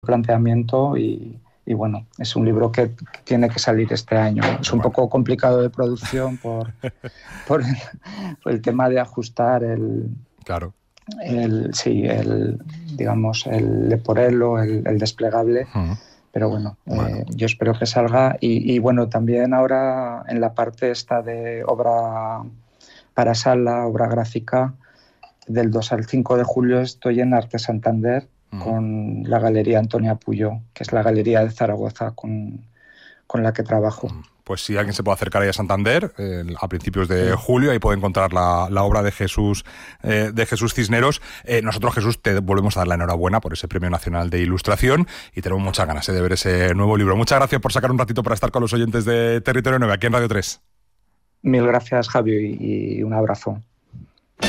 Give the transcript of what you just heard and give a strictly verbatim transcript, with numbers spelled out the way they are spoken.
planteamiento y, y bueno, es un libro que tiene que salir este año. Es un poco complicado de producción por, por, el, por el tema de ajustar el... Claro. El, sí, el, digamos, el leporelo, el, el desplegable, uh-huh. Pero bueno, bueno. Eh, yo espero que salga y, y bueno, también ahora en la parte esta de obra para sala, obra gráfica, del dos al cinco de julio estoy en Arte Santander uh-huh. con la Galería Antonia Puyó, que es la galería de Zaragoza con, con la que trabajo. Uh-huh. Pues si alguien se puede acercar ahí a Santander eh, a principios de sí. julio, ahí puede encontrar la, la obra de Jesús eh, de Jesús Cisneros. Eh, nosotros, Jesús, te volvemos a dar la enhorabuena por ese Premio Nacional de Ilustración y tenemos muchas ganas eh, de ver ese nuevo libro. Muchas gracias por sacar un ratito para estar con los oyentes de Territorio nueve aquí en Radio tres. Mil gracias, Javi, y un abrazo.